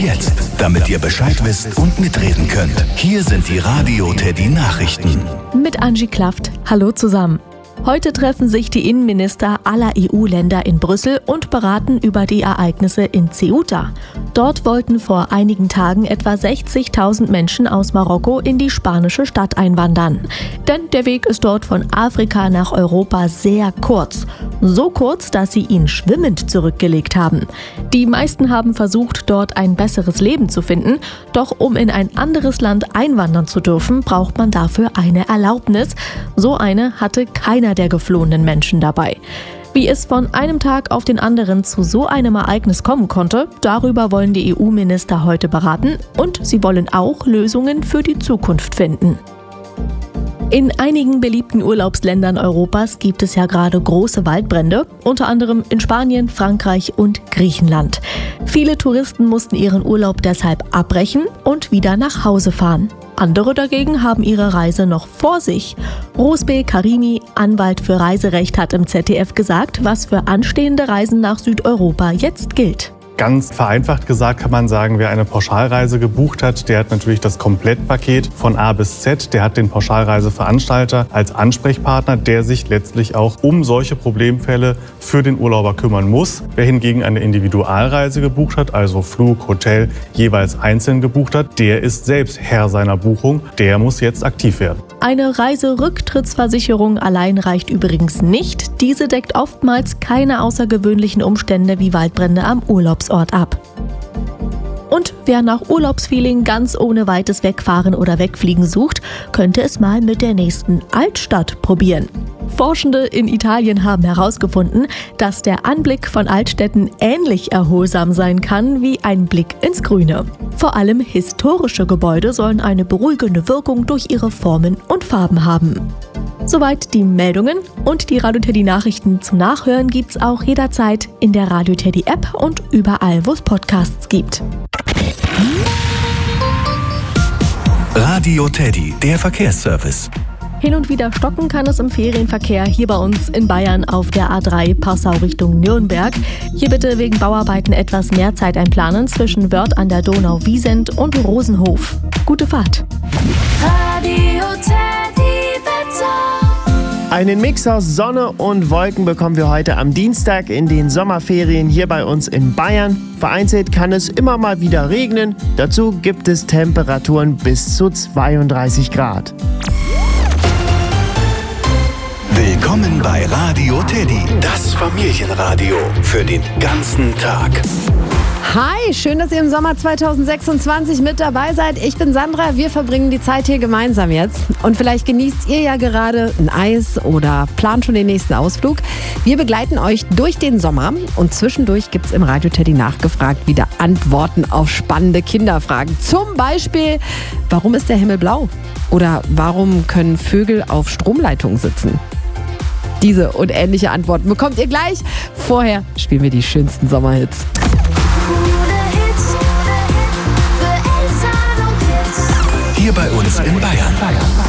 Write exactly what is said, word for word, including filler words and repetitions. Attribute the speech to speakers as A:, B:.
A: jetzt, damit ihr Bescheid wisst und mitreden könnt. Hier sind die Radio Teddy Nachrichten.
B: Mit Angie Klafft. Hallo zusammen. Heute treffen sich die Innenminister aller E U-Länder in Brüssel und beraten über die Ereignisse in Ceuta. Dort wollten vor einigen Tagen etwa sechzigtausend Menschen aus Marokko in die spanische Stadt einwandern. Denn der Weg ist dort von Afrika nach Europa sehr kurz. So kurz, dass sie ihn schwimmend zurückgelegt haben. Die meisten haben versucht, dort ein besseres Leben zu finden. Doch um in ein anderes Land einwandern zu dürfen, braucht man dafür eine Erlaubnis. So eine hatte keiner der geflohenen Menschen dabei. Wie es von einem Tag auf den anderen zu so einem Ereignis kommen konnte, darüber wollen die E U-Minister heute beraten und sie wollen auch Lösungen für die Zukunft finden. In einigen beliebten Urlaubsländern Europas gibt es ja gerade große Waldbrände, unter anderem in Spanien, Frankreich und Griechenland. Viele Touristen mussten ihren Urlaub deshalb abbrechen und wieder nach Hause fahren. Andere dagegen haben ihre Reise noch vor sich. Rosbe Karimi, Anwalt für Reiserecht, hat im Z D F gesagt, was für anstehende Reisen nach Südeuropa jetzt gilt.
C: Ganz vereinfacht gesagt kann man sagen, wer eine Pauschalreise gebucht hat, der hat natürlich das Komplettpaket von A bis Z. Der hat den Pauschalreiseveranstalter als Ansprechpartner, der sich letztlich auch um solche Problemfälle für den Urlauber kümmern muss. Wer hingegen eine Individualreise gebucht hat, also Flug, Hotel, jeweils einzeln gebucht hat, der ist selbst Herr seiner Buchung. Der muss jetzt aktiv werden.
B: Eine Reiserücktrittsversicherung allein reicht übrigens nicht. Diese deckt oftmals keine außergewöhnlichen Umstände wie Waldbrände am Urlaubsort ab. Und wer nach Urlaubsfeeling ganz ohne weites Wegfahren oder Wegfliegen sucht, könnte es mal mit der nächsten Altstadt probieren. Forschende in Italien haben herausgefunden, dass der Anblick von Altstädten ähnlich erholsam sein kann wie ein Blick ins Grüne. Vor allem historische Gebäude sollen eine beruhigende Wirkung durch ihre Formen und Farben haben. Soweit die Meldungen und die Radio Teddy Nachrichten zum Nachhören gibt's auch jederzeit in der Radio Teddy App und überall, wo es Podcasts gibt.
A: Radio Teddy, der Verkehrsservice.
B: Hin und wieder stocken kann es im Ferienverkehr hier bei uns in Bayern auf der A drei Passau Richtung Nürnberg. Hier bitte wegen Bauarbeiten etwas mehr Zeit einplanen zwischen Wörth an der Donau-Wiesent und Rosenhof. Gute Fahrt!
D: Radio Teddy Wetter.
E: Einen Mix aus Sonne und Wolken bekommen wir heute am Dienstag in den Sommerferien hier bei uns in Bayern. Vereinzelt kann es immer mal wieder regnen. Dazu gibt es Temperaturen bis zu zweiunddreißig Grad.
A: Willkommen bei Radio Teddy, das Familienradio für den ganzen Tag.
F: Hi, schön, dass ihr im Sommer zweitausendsechsundzwanzig mit dabei seid. Ich bin Sandra, wir verbringen die Zeit hier gemeinsam jetzt. Und vielleicht genießt ihr ja gerade ein Eis oder plant schon den nächsten Ausflug. Wir begleiten euch durch den Sommer und zwischendurch gibt es im Radio Teddy nachgefragt wieder Antworten auf spannende Kinderfragen. Zum Beispiel, warum ist der Himmel blau? Oder warum können Vögel auf Stromleitungen sitzen? Diese und ähnliche Antworten bekommt ihr gleich. Vorher spielen wir die schönsten Sommerhits.
A: Hier bei uns in Bayern.